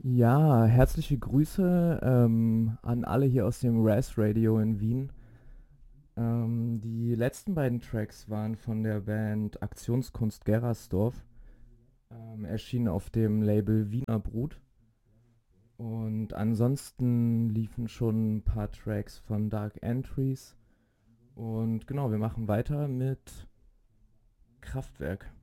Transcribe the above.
Ja, herzliche Grüße an alle hier aus dem Raz Radio in Wien. Die letzten beiden Tracks waren von der Band Aktionskunst Gerasdorf, erschienen auf dem Label Wiener Brut. Und ansonsten liefen schon ein paar Tracks von Dark Entries. Und genau, wir machen weiter mit Kraftwerk.